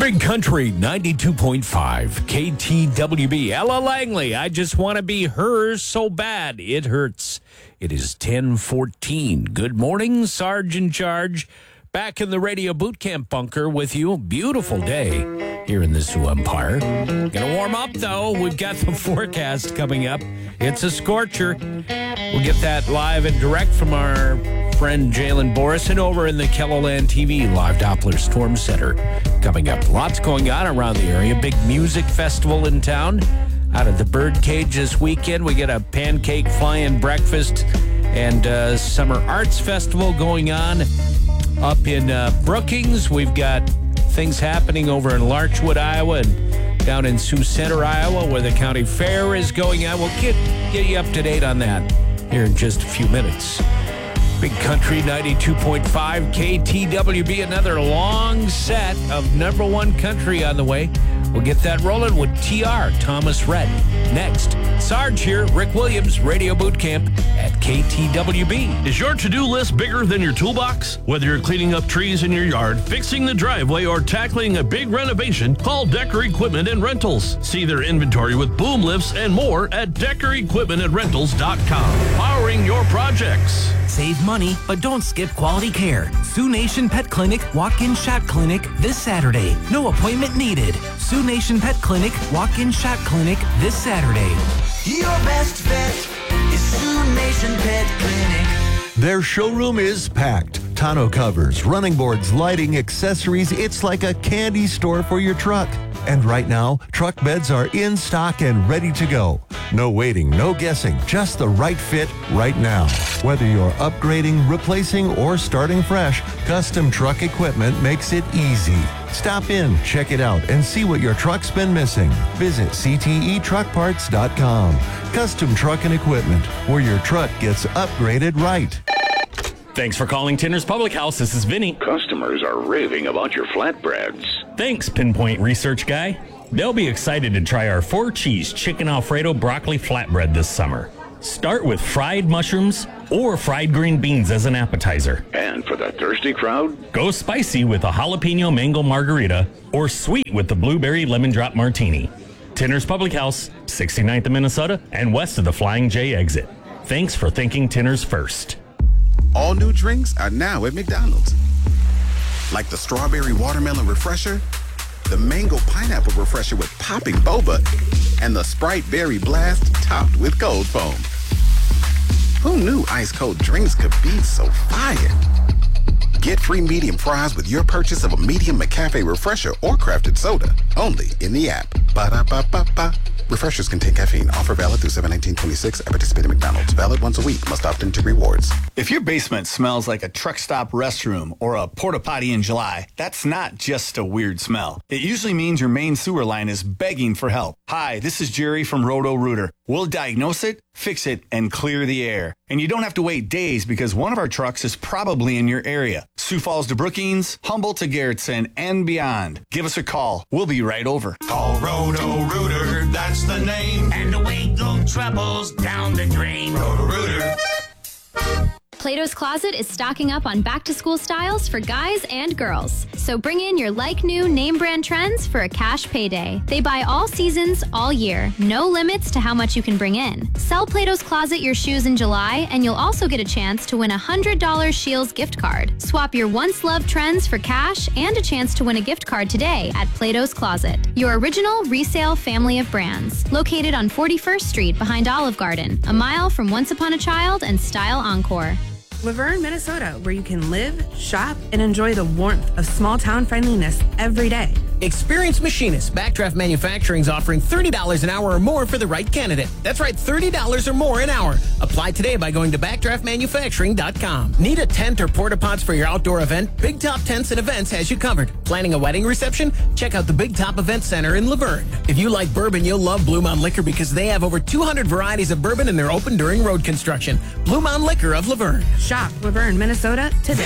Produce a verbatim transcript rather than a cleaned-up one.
Big Country ninety-two point five K T W B. Ella Langley, I just want to be hers so bad it hurts. It is ten fourteen. Good morning, Sarge in Charge. Back in the Radio Boot Camp bunker with you. Beautiful day here in the Sioux Empire. Gonna warm up, though. We've got the forecast coming up. It's a scorcher. We'll get that live and direct from our friend Jalen Borison over in the Kelloland T V Live Doppler Storm Center. Coming up, lots going on around the area. Big music festival in town. Out of the Birdcage this weekend, we get a pancake flying breakfast and uh, summer arts festival going on. Up in uh, Brookings, we've got things happening over in Larchwood, Iowa, and down in Sioux Center, Iowa, where the county fair is going on. We'll get, get you up to date on that here in just a few minutes. Big Country ninety-two point five K T W B, another long set of number one country on the way. We'll get that rolling with T R, Thomas Rhett. Next, Sarge here, Rick Williams, Radio Boot Camp at K T W B. Is your to-do list bigger than your toolbox? Whether you're cleaning up trees in your yard, fixing the driveway, or tackling a big renovation, call Decker Equipment and Rentals. See their inventory with boom lifts and more at decker equipment and rentals dot com. Powering your projects. Save money, but don't skip quality care. Sioux Nation Pet Clinic Walk-In Shot Clinic this Saturday. No appointment needed. Sioux Nation Pet Clinic Walk-In Shot Clinic this Saturday. Your best bet is Sioux Nation Pet Clinic. Their showroom is packed. Tonneau covers, running boards, lighting, accessories. It's like a candy store for your truck. And right now, truck beds are in stock and ready to go. No waiting, no guessing, just the right fit right now. Whether you're upgrading, replacing, or starting fresh, Custom Truck Equipment makes it easy. Stop in, check it out, and see what your truck's been missing. Visit C T E truck parts dot com. Custom Truck and Equipment, where your truck gets upgraded right. Thanks for calling Tinner's Public House. This is Vinny. Customers are raving about your flatbreads. Thanks, Pinpoint Research Guy. They'll be excited to try our four-cheese chicken Alfredo broccoli flatbread this summer. Start with fried mushrooms or fried green beans as an appetizer. And for the thirsty crowd, go spicy with a jalapeno mango margarita or sweet with the blueberry lemon drop martini. Tinner's Public House, sixty-ninth of Minnesota and west of the Flying J exit. Thanks for thinking Tinner's first. All new drinks are now at McDonald's. Like the strawberry watermelon refresher, the mango pineapple refresher with popping boba, and the Sprite berry blast topped with cold foam. Who knew ice cold drinks could be so fire? Get free medium fries with your purchase of a medium McCafe refresher or crafted soda. Only in the app. Ba-da-ba-ba-ba. Refreshers contain caffeine. Offer valid through seven nineteen twenty-six at participating McDonald's. Valid once a week. Must opt into rewards. If your basement smells like a truck stop restroom or a porta potty in July, that's not just a weird smell. It usually means your main sewer line is begging for help. Hi, this is Jerry from Roto-Rooter. We'll diagnose it, fix it, and clear the air. And you don't have to wait days because one of our trucks is probably in your area. Sioux Falls to Brookings, Humboldt to Garrettson, and beyond. Give us a call. We'll be right over. Call Roto-Rooter, that's the name. And away go troubles down the drain. Roto-Rooter. Plato's Closet is stocking up on back-to-school styles for guys and girls. So bring in your like-new name-brand trends for a cash payday. They buy all seasons, all year. No limits to how much you can bring in. Sell Plato's Closet your shoes in July, and you'll also get a chance to win a one hundred dollars Scheels gift card. Swap your once-loved trends for cash and a chance to win a gift card today at Plato's Closet. Your original resale family of brands. Located on forty-first Street behind Olive Garden, a mile from Once Upon a Child and Style Encore. Laverne, Minnesota, where you can live, shop, and enjoy the warmth of small-town friendliness every day. Experienced Machinist Backdraft Manufacturing is offering thirty dollars an hour or more for the right candidate. That's right, thirty dollars or more an hour. Apply today by going to backdraft manufacturing dot com. Need a tent or porta-pots for your outdoor event? Big Top Tents and Events has you covered. Planning a wedding reception? Check out the Big Top Event Center in Laverne. If you like bourbon, you'll love Blue Mountain Liquor because they have over two hundred varieties of bourbon and they're open during road construction. Blue Mountain Liquor of Laverne. Shop Laverne, Minnesota today.